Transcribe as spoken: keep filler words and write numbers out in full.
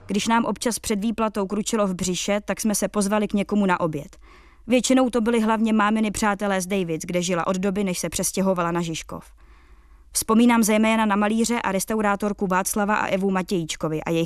Když nám občas před výplatou kručilo v břiše, tak jsme se pozvali k někomu na oběd. Většinou to byli hlavně máminy přátelé z Davids, kde žila od doby, než se přestěhovala na Žižkov. Vzpomínám zejména na malíře a restaurátorku Václava a Evu Matějíčkovi a jejich